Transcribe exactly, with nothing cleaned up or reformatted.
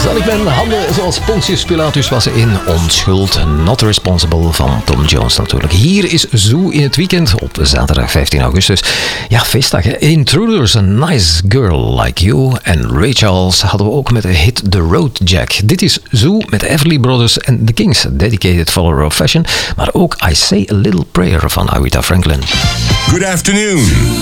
Zal ik mijn handen zoals Pontius Pilatus wassen in Onschuld, Not Responsible van Tom Jones natuurlijk. Hier is Zoo in het weekend op zaterdag vijftien augustus. Ja, feestdag hè. Intruders, A Nice Girl Like You en Ray Charles hadden we ook met de hit The Road Jack. Dit is Zoo met Everly Brothers en The Kings, Dedicated Follower of Fashion, maar ook I Say a Little Prayer van Aretha Franklin. Good afternoon.